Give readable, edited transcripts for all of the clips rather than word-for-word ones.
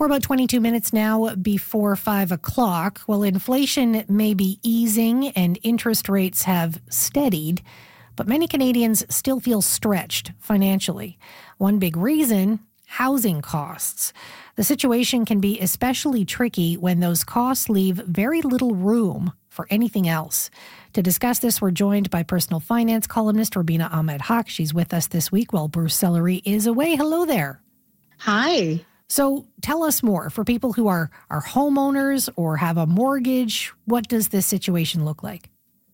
We're about 22 minutes now before 5 o'clock. Well, inflation may be easing and interest rates have steadied, but many Canadians still feel stretched financially. One big reason, housing costs. The situation can be especially tricky when those costs leave very little room for anything else. To discuss this, we're joined by personal finance columnist Rubina Ahmed-Haq. She's with us this week while Bruce Sellery is away. Hello there. Hi. So tell us more. For people who are homeowners or have a mortgage, what does this situation look like?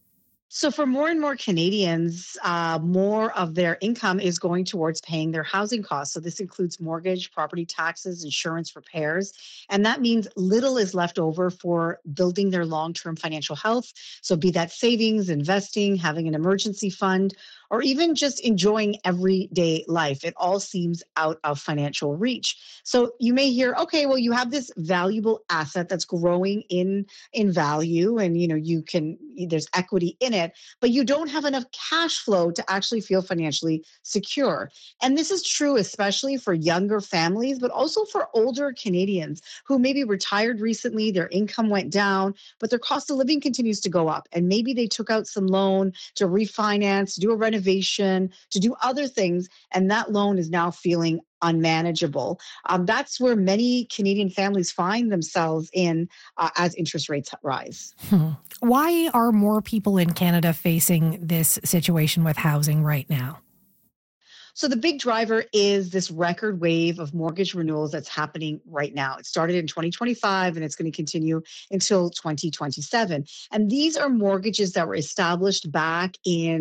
So for more and more Canadians, more of their income is going towards paying their housing costs. So this includes mortgage, property taxes, insurance, repairs. And that means little is left over for building their long-term financial health. So be that savings, investing, having an emergency fund, or even just enjoying everyday life. It all seems out of financial reach. So you may hear, okay, well, you have this valuable asset that's growing in value, and there's equity in it, but you don't have enough cash flow to actually feel financially secure. And this is true especially for younger families, but also for older Canadians who maybe retired recently, their income went down, but their cost of living continues to go up. And maybe they took out some loan to refinance, to do a renovation, to do other things, and that loan is now feeling unmanageable. That's where many Canadian families find themselves in as interest rates rise. Why are more people in Canada facing this situation with housing right now? So the big driver is this record wave of mortgage renewals that's happening right now. It started in 2025 and it's going to continue until 2027. And these are mortgages that were established back in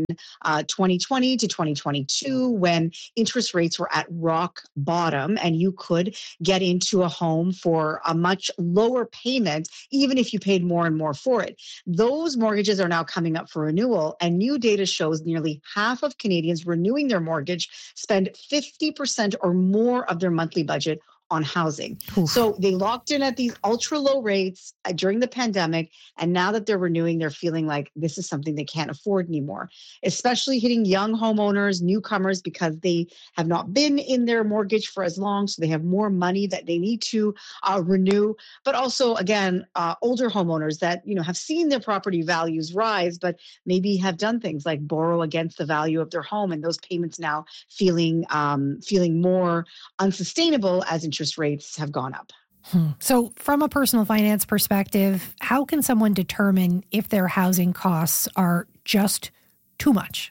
2020 to 2022 when interest rates were at rock bottom and you could get into a home for a much lower payment, even if you paid more and more for it. Those mortgages are now coming up for renewal, and new data shows nearly half of Canadians renewing their mortgage spend 50% or more of their monthly budget on housing. Oof. So they locked in at these ultra low rates during the pandemic. And now that they're renewing, they're feeling like this is something they can't afford anymore, especially hitting young homeowners, newcomers, because they have not been in their mortgage for as long. So they have more money that they need to renew. But also, again, older homeowners that, have seen their property values rise, but maybe have done things like borrow against the value of their home. And those payments now feeling more unsustainable as interest rates have gone up. So from a personal finance perspective, how can someone determine if their housing costs are just too much?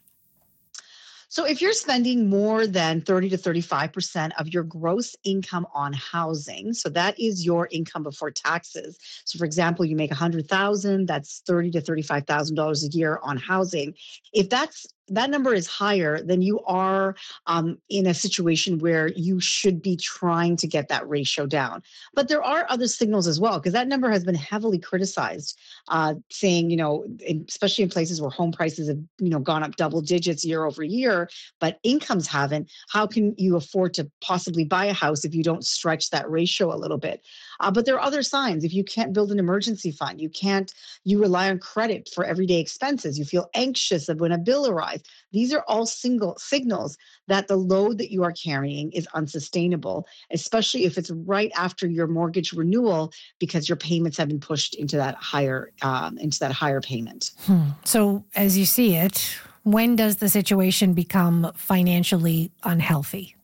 So if you're spending more than 30 to 35% of your gross income on housing, so that is your income before taxes. So for example, you make $100,000, that's $30,000 to $35,000 a year on housing. If that number is higher, then you are in a situation where you should be trying to get that ratio down. But there are other signals as well, because that number has been heavily criticized, saying, especially in places where home prices have, gone up double digits year over year, but incomes haven't. How can you afford to possibly buy a house if you don't stretch that ratio a little bit? But there are other signs. If you can't build an emergency fund, you rely on credit for everyday expenses. You feel anxious when a bill arrives. These are all signals that the load that you are carrying is unsustainable, especially if it's right after your mortgage renewal because your payments have been pushed into that higher payment. So as you see it, when does the situation become financially unhealthy?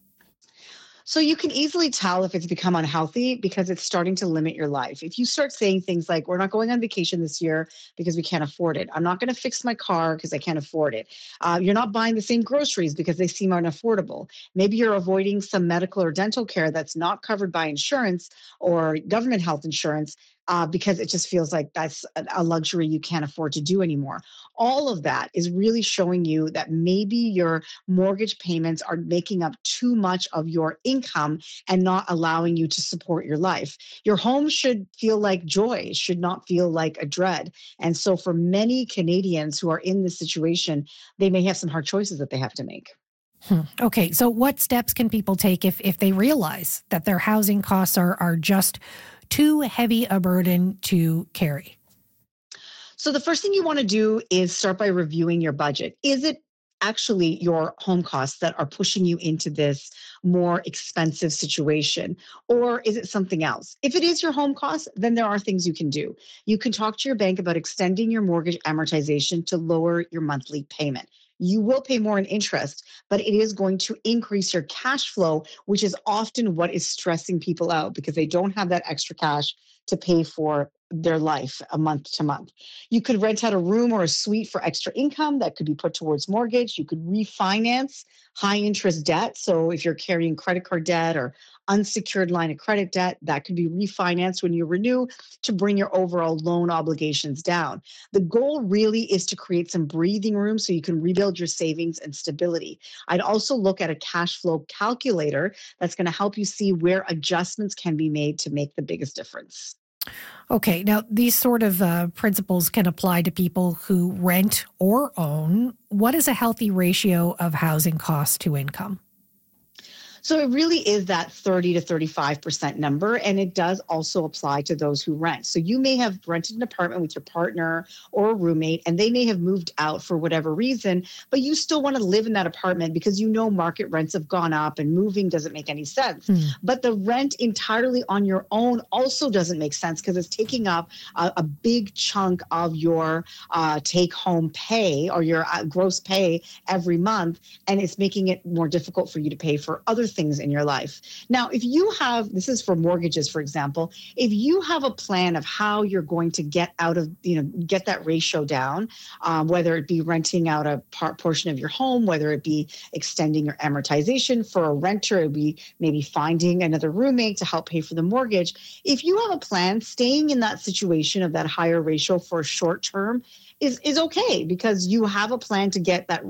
So you can easily tell if it's become unhealthy because it's starting to limit your life. If you start saying things like, we're not going on vacation this year because we can't afford it. I'm not going to fix my car because I can't afford it. You're not buying the same groceries because they seem unaffordable. Maybe you're avoiding some medical or dental care that's not covered by insurance or government health insurance because it just feels like that's a luxury you can't afford to do anymore. All of that is really showing you that maybe your mortgage payments are making up too much of your income and not allowing you to support your life. Your home should feel like joy, it should not feel like a dread. And so for many Canadians who are in this situation, they may have some hard choices that they have to make. Okay, so what steps can people take if they realize that their housing costs are just too heavy a burden to carry? So the first thing you want to do is start by reviewing your budget. Is it actually your home costs that are pushing you into this more expensive situation? Or is it something else? If it is your home costs, then there are things you can do. You can talk to your bank about extending your mortgage amortization to lower your monthly payment. You will pay more in interest, but it is going to increase your cash flow, which is often what is stressing people out because they don't have that extra cash to pay for their life a month to month. You could rent out a room or a suite for extra income that could be put towards mortgage. You could refinance high interest debt. So if you're carrying credit card debt or unsecured line of credit debt, that could be refinanced when you renew to bring your overall loan obligations down. The goal really is to create some breathing room so you can rebuild your savings and stability. I'd also look at a cash flow calculator that's going to help you see where adjustments can be made to make the biggest difference. Okay, now these sort of principles can apply to people who rent or own. What is a healthy ratio of housing costs to income? So it really is that 30 to 35% number. And it does also apply to those who rent. So you may have rented an apartment with your partner or a roommate, and they may have moved out for whatever reason, but you still want to live in that apartment because you know market rents have gone up and moving doesn't make any sense. But the rent entirely on your own also doesn't make sense because it's taking up a big chunk of your take home pay or your gross pay every month. And it's making it more difficult for you to pay for other things in your life. Now, if you have, this is for mortgages, for example, if you have a plan of how you're going to get out of, get that ratio down, whether it be renting out a portion of your home, whether it be extending your amortization for a renter, it would be maybe finding another roommate to help pay for the mortgage. If you have a plan, staying in that situation of that higher ratio for a short term is okay because you have a plan to get that